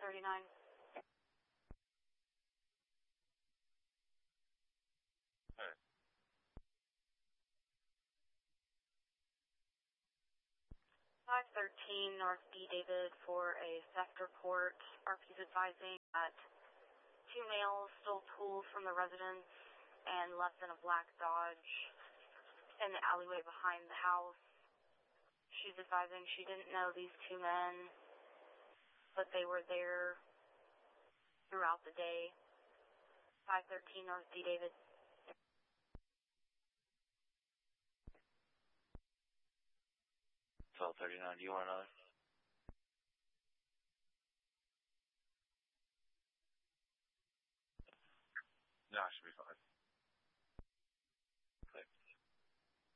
1239. Alright. 513 North D. David for a theft report. RP's advising that 2 males stole tools from the residence and left in a black Dodge in the alleyway behind the house. She's advising she didn't know these 2 men, but they were there throughout the day. 513 North D. David. 1239, do you want another?